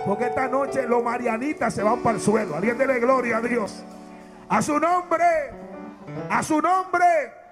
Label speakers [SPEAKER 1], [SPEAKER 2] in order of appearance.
[SPEAKER 1] Porque esta noche los marianitas se van para el suelo. Alguien dele gloria a Dios. A su nombre. A su nombre.